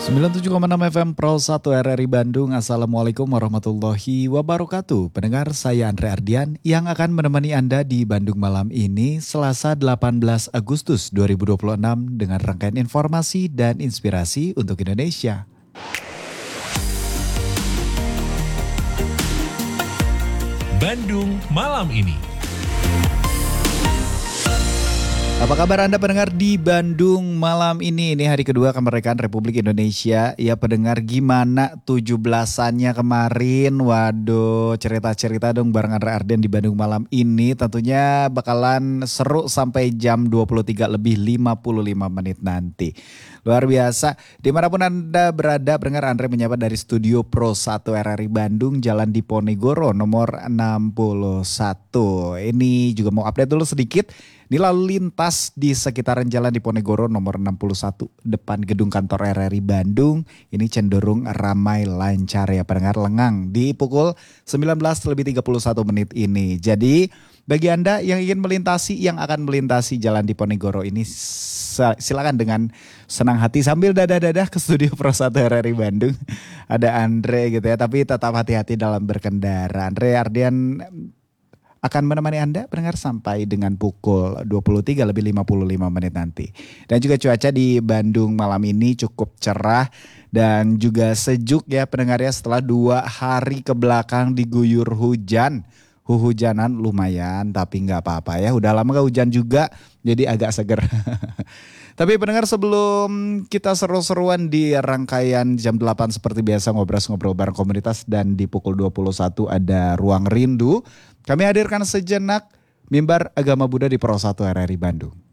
97,6 FM Pro 1 RRI Bandung. Assalamualaikum warahmatullahi wabarakatuh. Pendengar, saya Andre Ardian yang akan menemani Anda di Bandung malam ini Selasa 18 Agustus 2026 dengan rangkaian informasi dan inspirasi untuk Indonesia. Bandung malam ini. Apa kabar Anda pendengar di Bandung malam ini? Ini hari kedua kemerdekaan Republik Indonesia. Ya pendengar, gimana 17-annya kemarin? Waduh, cerita-cerita dong bareng Andre Ardian di Bandung malam ini. Tentunya bakalan seru sampai jam 23 lebih 55 menit nanti. Luar biasa. Dimanapun Anda berada, pendengar, Andre menyapa dari Studio Pro 1 RRI Bandung, Jalan Diponegoro nomor 61. Ini juga mau update dulu sedikit. Ini lalu lintas di sekitaran Jalan Diponegoro nomor 61 depan gedung kantor RRI Bandung. Ini cenderung ramai lancar ya pendengar, lengang di pukul 19:31 menit ini. Jadi bagi Anda yang ingin melintasi, yang akan melintasi Jalan Diponegoro ini, silakan dengan senang hati sambil dadah-dadah ke Studio Pro 1 RRI Bandung. Ada Andre gitu ya, tapi tetap hati-hati dalam berkendara. Andre Ardian akan menemani Anda pendengar sampai dengan pukul 23 lebih 55 menit nanti. Dan juga cuaca di Bandung malam ini cukup cerah dan juga sejuk ya pendengar ya, setelah 2 hari ke belakang diguyur hujan. Hujanan lumayan tapi nggak apa-apa ya, udah lama gak hujan juga jadi agak seger. Tapi pendengar, sebelum kita seru-seruan di rangkaian jam 8 seperti biasa ngobrol-ngobrol bareng komunitas, dan di pukul 21 ada Ruang Rindu. Kami hadirkan sejenak mimbar agama Buddha di Pro 1 RRI Bandung.